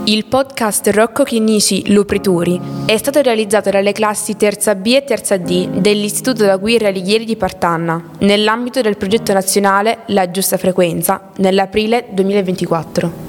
Il podcast Rocco Chinnici Luprituri è stato realizzato dalle classi terza B e terza D dell'Istituto d'Aguirre Alighieri di Partanna nell'ambito del progetto nazionale La Giusta Frequenza nell'aprile 2024.